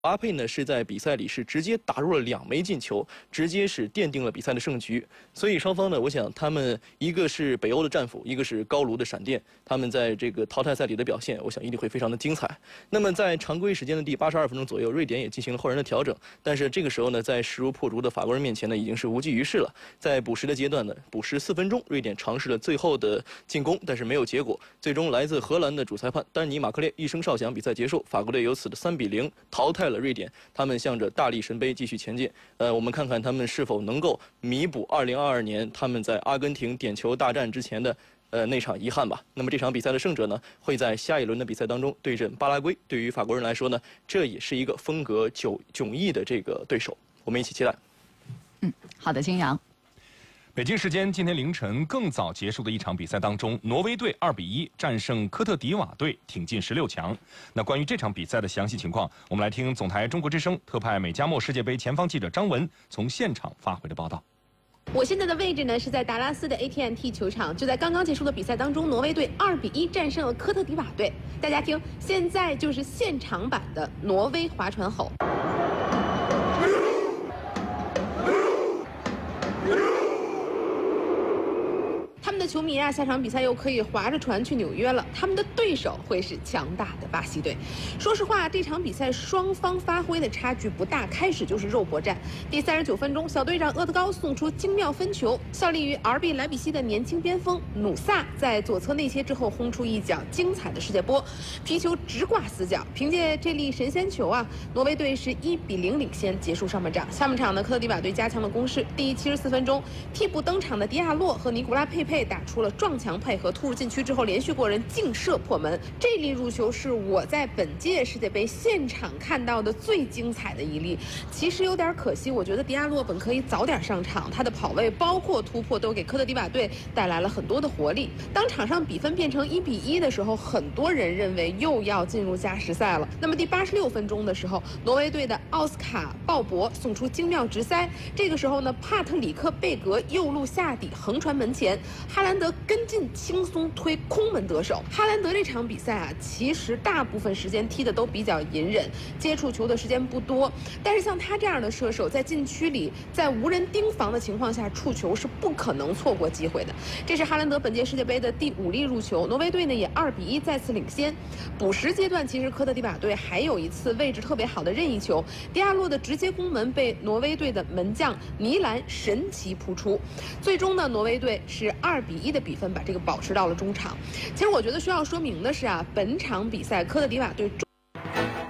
巴佩呢是在比赛里是直接打入了2枚进球，直接是奠定了比赛的胜局。所以双方呢，我想他们一个是北欧的战斧，一个是高卢的闪电，他们在这个淘汰赛里的表现，我想一定会非常的精彩。那么在常规时间的第82分钟左右，瑞典也进行了后人的调整，但是这个时候呢，在势如破竹的法国人面前呢，已经是无济于事了。在补时的阶段呢，补时4分钟，瑞典尝试了最后的进攻，但是没有结果。最终来自荷兰的主裁判丹尼马克列一声哨响，比赛结束，法国队由此的3比0淘汰了瑞典，他们向着大力神杯继续前进。我们看看他们是否能够弥补2022年他们在阿根廷点球大战之前的那场遗憾吧。那么这场比赛的胜者呢，会在下一轮的比赛当中对阵巴拉圭。对于法国人来说呢，这也是一个风格迥异的这个对手，我们一起期待。 好的，金阳。 北京时间今天凌晨更早结束的一场比赛当中，挪威队2比1战胜科特迪瓦队，挺进16强。那关于这场比赛的详细情况，我们来听总台中国之声特派美加墨世界杯前方记者张文从现场发回的报道。 我现在的位置呢是在达拉斯的 AT&T 球场，就在刚刚结束的比赛当中，挪威队2比1战胜了科特迪瓦队。大家听，现在就是现场版的挪威划船吼。他们的球迷啊，下场比赛又可以划着船去纽约了。他们的对手会是强大的巴西队。说实话，这场比赛双方发挥的差距不大，开始就是肉搏战。第39分钟，小队长厄德高送出精妙分球，效力于 RB 莱比锡的年轻边锋努萨在左侧内切之后轰出一脚精彩的世界波，皮球直挂死角。凭借这粒神仙球啊，挪威队是1比0领先，结束上半场。下半场呢，科特迪瓦队加强了攻势。第74分钟，替补登场的迪亚洛和尼古拉佩佩打出了撞墙配合，突入禁区之后连续过人，劲射破门。这粒入球是我在本届世界杯现场看到的最精彩的一粒。其实有点可惜，我觉得迪亚洛本可以早点上场，他的跑位包括突破都给科特迪瓦队带来了很多的活力。当场上比分变成1比1的时候，很多人认为又要进入加时赛了。那么第86分钟的时候，挪威队的奥斯卡·鲍勃送出精妙直塞，这个时候呢，帕特里克·贝格右路下底横传门前，哈兰德跟进轻松推空门得手。哈兰德这场比赛啊，其实大部分时间踢的都比较隐忍，接触球的时间不多。但是像他这样的射手，在禁区里，在无人盯防的情况下触球是不可能错过机会的。这是哈兰德本届世界杯的第5粒入球，挪威队呢也2比1再次领先。补时阶段，其实科特迪瓦队还有一次位置特别好的任意球，迪亚洛的直接攻门被挪威队的门将尼兰神奇扑出。最终呢，挪威队是2比1的比分把这个保持到了中场。其实我觉得需要说明的是啊，本场比赛科特迪瓦队